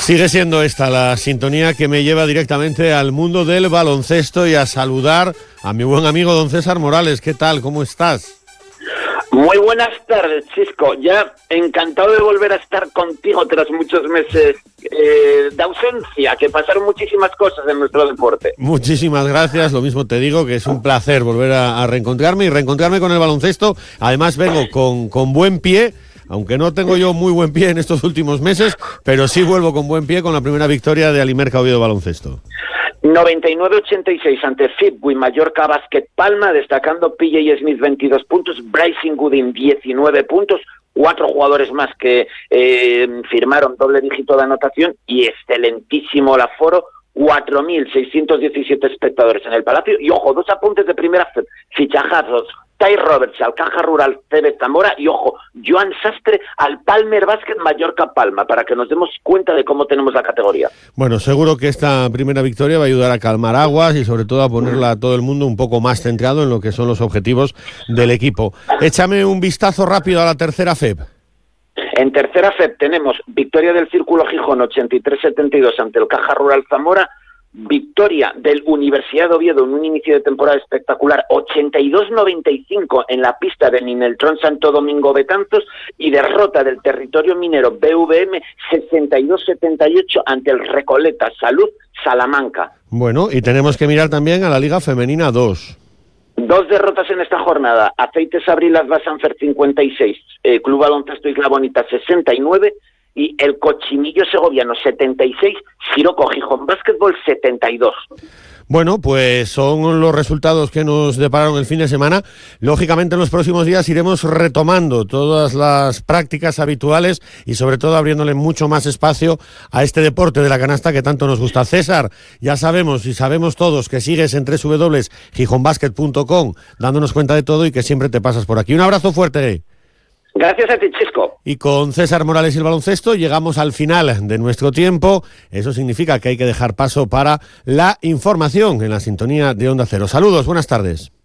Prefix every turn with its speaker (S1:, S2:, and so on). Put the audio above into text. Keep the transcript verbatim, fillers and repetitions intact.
S1: Sigue siendo esta la sintonía que me lleva directamente al mundo del baloncesto y a saludar a mi buen amigo don César Morales. ¿Qué tal? ¿Cómo estás?
S2: Muy buenas tardes, Chisco. Ya encantado de volver a estar contigo tras muchos meses eh, de ausencia, que pasaron muchísimas cosas en nuestro deporte.
S1: Muchísimas gracias. Lo mismo te digo, que es un placer volver a, a reencontrarme y reencontrarme con el baloncesto. Además vengo con, con buen pie. Aunque no tengo yo muy buen pie en estos últimos meses, pero sí vuelvo con buen pie con la primera victoria de Alimerca Oviedo Baloncesto.
S2: noventa y nueve a ochenta y seis ante Fitbuy Mallorca Basket Palma, destacando P J Smith veintidós puntos, Bryson Gooding diecinueve puntos, cuatro jugadores más que eh, firmaron doble dígito de anotación y excelentísimo el aforo, cuatro mil seiscientos diecisiete espectadores en el Palacio. Y ojo, dos apuntes de primera fichajazos. Ty Roberts al Caja Rural C B Zamora y ojo, Joan Sastre al Palmer Basket Mallorca Palma, para que nos demos cuenta de cómo tenemos la categoría.
S1: Bueno, seguro que esta primera victoria va a ayudar a calmar aguas y sobre todo a ponerla a todo el mundo un poco más centrado en lo que son los objetivos del equipo. Échame un vistazo rápido a la tercera F E B.
S2: En tercera F E B tenemos victoria del Círculo Gijón ochenta y tres setenta y dos ante el Caja Rural Zamora, victoria del Universidad de Oviedo en un inicio de temporada espectacular, ochenta y dos noventa y cinco en la pista del Nineltrón Santo Domingo Betanzos, y derrota del Territorio Minero B V M sesenta y dos setenta y ocho ante el Recoleta Salud Salamanca.
S1: Bueno, y tenemos que mirar también a la Liga Femenina dos.
S2: Dos derrotas en esta jornada: Aceites Abrilas Basanfer cincuenta y seis, eh, Club Baloncesto Isla Bonita sesenta y nueve, y el Cochinillo Segoviano setenta y seis, Siroco Gijón Básquetbol setenta y dos.
S1: Bueno, pues son los resultados que nos depararon el fin de semana. Lógicamente en los próximos días iremos retomando todas las prácticas habituales y sobre todo abriéndole mucho más espacio a este deporte de la canasta que tanto nos gusta. César, ya sabemos y sabemos todos que sigues en doble u doble u doble u punto gijón basket punto com dándonos cuenta de todo y que siempre te pasas por aquí. Un abrazo fuerte.
S2: Gracias a ti, Chisco.
S1: Y con César Morales y el baloncesto llegamos al final de nuestro tiempo. Eso significa que hay que dejar paso para la información en la sintonía de Onda Cero. Saludos, buenas tardes.